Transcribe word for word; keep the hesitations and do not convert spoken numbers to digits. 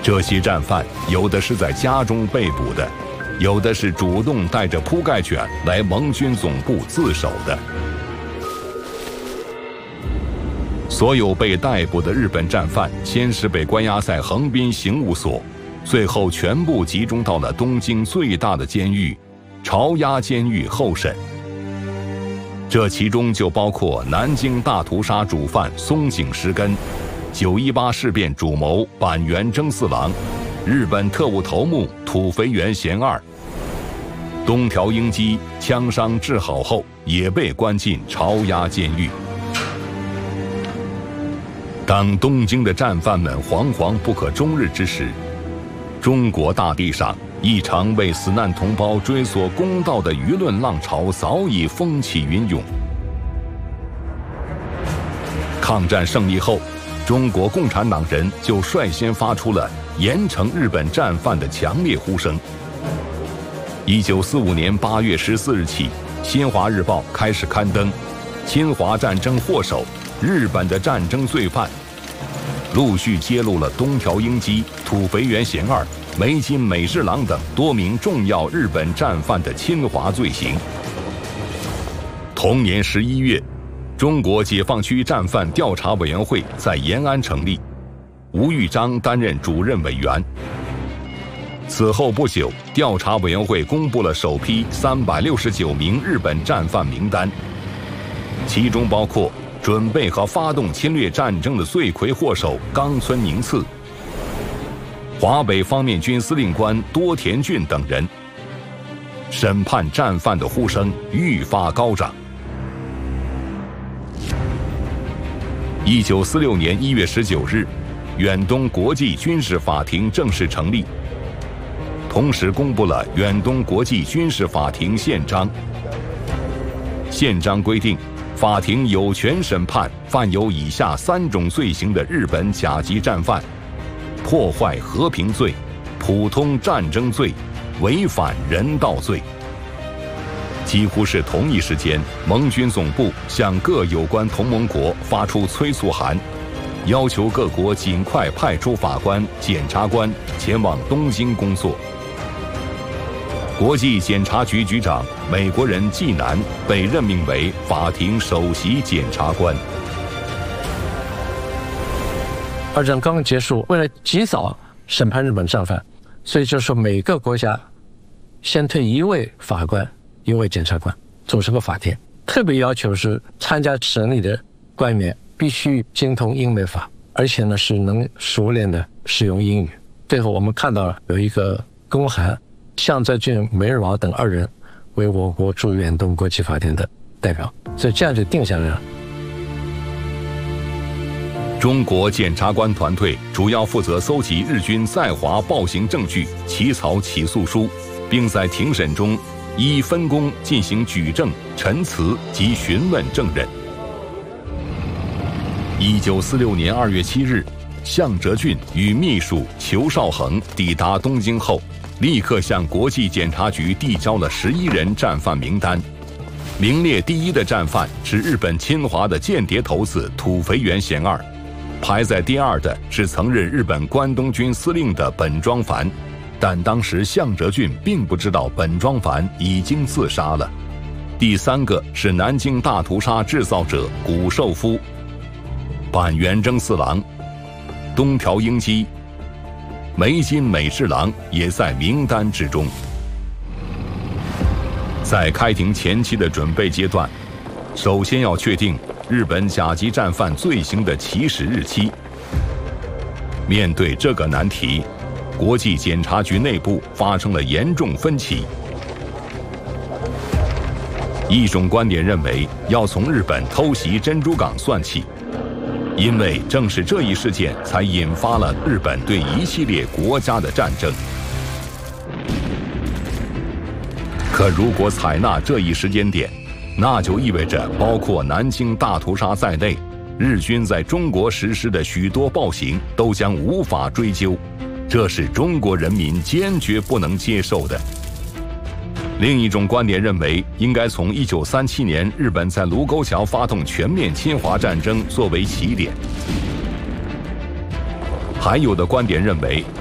这些战犯有的是在家中被捕的，有的是主动带着铺盖卷来盟军总部自首的。所有被逮捕的日本战犯，先是被关押在横滨刑务所，最后全部集中到了东京最大的监狱朝押监狱候审。这其中就包括南京大屠杀主犯松井石根、九一八事变主谋板垣征四郎、日本特务头目土肥原贤二。东条英机枪伤治好后，也被关进朝押监狱。当东京的战犯们惶惶不可终日之时，中国大地上一场为死难同胞追索公道的舆论浪潮早已风起云涌。抗战胜利后，中国共产党人就率先发出了严惩日本战犯的强烈呼声。一九四五年八月十四日起，《新华日报》开始刊登侵华战争祸首、日本的战争罪犯，陆续揭露了东条英机、土肥原贤二、梅津美治郎等多名重要日本战犯的侵华罪行。同年十一月，中国解放区战犯调查委员会在延安成立，吴玉章担任主任委员。此后不久，调查委员会公布了首批三百六十九名日本战犯名单，其中包括准备和发动侵略战争的罪魁祸首冈村宁次、华北方面军司令官多田骏等人。审判战犯的呼声愈发高涨。一九四六年一月十九日，远东国际军事法庭正式成立，同时公布了远东国际军事法庭宪章。宪章规定，法庭有权审判犯有以下三种罪行的日本甲级战犯：破坏和平罪、普通战争罪、违反人道罪。几乎是同一时间，盟军总部向各有关同盟国发出催促函，要求各国尽快派出法官、检察官前往东京工作。国际检察局局长美国人纪南被任命为法庭首席检察官。 二战刚刚结束，为了及早审判日本战犯，所以就说每个国家先推一位法官、一位检察官组成个法庭，特别要求是参加审理的官员必须精通英美法，而且呢是能熟练的使用英语。最后我们看到有一个公函，向泽俊、梅日劳等二人为我国驻远东国际法庭的代表，所以这样就定下来了。 中国检察官团队主要负责搜集日军在华暴行证据，起草起诉书，并在庭审中依分工进行举证、陈词及询问证人。一九四六年二月七日，向哲俊与秘书裘绍恒抵达东京后，立刻向国际检察局递交了十一人战犯名单。名列第一的战犯是日本侵华的间谍头子土肥原贤二，排在第二的是曾任日本关东军司令的本庄繁，但当时向哲俊并不知道本庄繁已经自杀了。第三个是南京大屠杀制造者谷寿夫、板垣征四郎、东条英机、梅津美治郎也在名单之中。在开庭前期的准备阶段，首先要确定日本甲级战犯罪行的起始日期。面对这个难题，国际检察局内部发生了严重分歧。一种观点认为，要从日本偷袭珍珠港算起，因为正是这一事件才引发了日本对一系列国家的战争。可如果采纳这一时间点，那就意味着包括南京大屠杀在内，日军在中国实施的许多暴行都将无法追究，这是中国人民坚决不能接受的。另一种观点认为，应该从一九三七年日本在卢沟桥发动全面侵华战争作为起点。还有的观点认为，